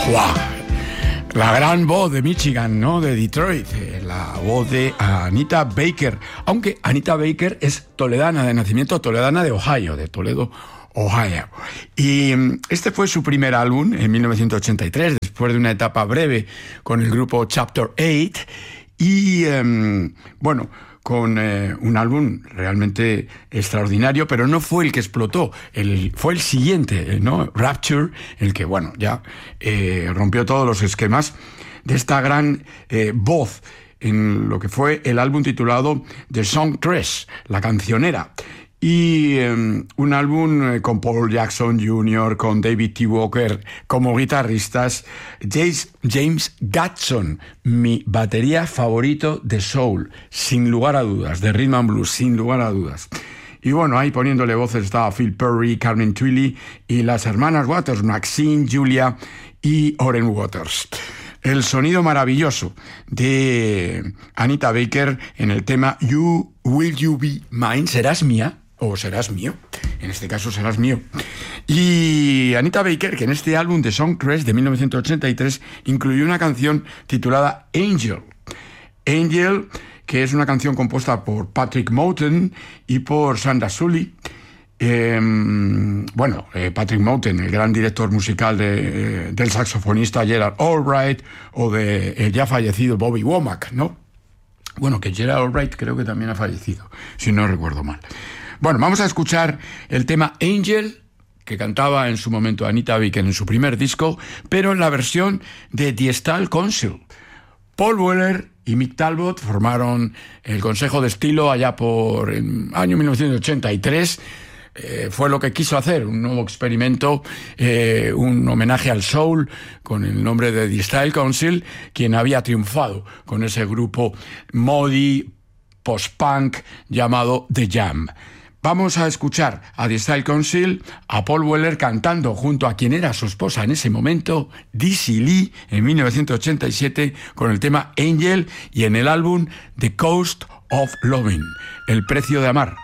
¡Guau! La gran voz de Michigan, ¿no? De Detroit, la voz de Anita Baker. Aunque Anita Baker es toledana de nacimiento, toledana de Ohio, de Toledo, Ohio. Y este fue su primer álbum en 1983, después de una etapa breve con el grupo Chapter 8. Y, bueno, con un álbum realmente extraordinario, pero no fue el que explotó, fue el siguiente, ¿no? Rapture, el que, bueno, ya rompió todos los esquemas de esta gran voz en lo que fue el álbum titulado The Songstress, la cancionera. Y un álbum con Paul Jackson Jr., con David T. Walker como guitarristas, James Gadson, mi batería favorito de soul, sin lugar a dudas, de rhythm and blues, sin lugar a dudas. Y bueno, ahí poniéndole voces estaba Phil Perry, Carmen Twilley y las hermanas Waters, Maxine, Julia y Oren Waters. El sonido maravilloso de Anita Baker en el tema Will You Be Mine? ¿Serás mía? O serás mío, en este caso serás mío. Y Anita Baker, que en este álbum de Songstress de 1983 incluyó una canción titulada Angel. Angel, que es una canción compuesta por Patrick Moten y por Sandra Sully. Patrick Moten, el gran director musical del saxofonista Gerald Albright o de el ya fallecido Bobby Womack, ¿no? Bueno, que Gerald Albright creo que también ha fallecido, si no recuerdo mal. Bueno, vamos a escuchar el tema Angel, que cantaba en su momento Anita Baker en su primer disco, pero en la versión de The Style Council. Paul Weller y Mick Talbot formaron el Consejo de Estilo allá por el año 1983. Fue lo que quiso hacer, un nuevo experimento, un homenaje al soul con el nombre de The Style Council, quien había triunfado con ese grupo modi post-punk llamado The Jam. Vamos a escuchar a The Style Council, a Paul Weller cantando junto a quien era su esposa en ese momento, Dizzy Lee, en 1987, con el tema Angel, y en el álbum The Cost of Loving, El precio de amar.